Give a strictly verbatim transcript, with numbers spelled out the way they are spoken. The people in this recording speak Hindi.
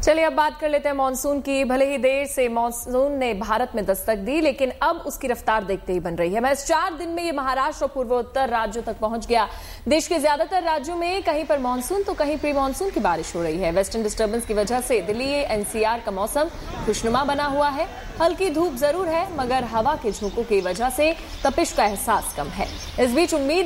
चलिए अब बात कर लेते हैं मानसून की। भले ही देर से मानसून ने भारत में दस्तक दी, लेकिन अब उसकी रफ्तार देखते ही बन रही है। महज चार दिन में ये महाराष्ट्र और पूर्वोत्तर राज्यों तक पहुंच गया। देश के ज्यादातर राज्यों में कहीं पर मानसून तो कहीं प्री मानसून की बारिश हो रही है। वेस्टर्न डिस्टर्बेंस की वजह से दिल्ली एनसीआर का मौसम खुशनुमा बना हुआ है। हल्की धूप जरूर है, मगर हवा के झोंकों की वजह से तपिश का एहसास कम है। इस बीच उम्मीद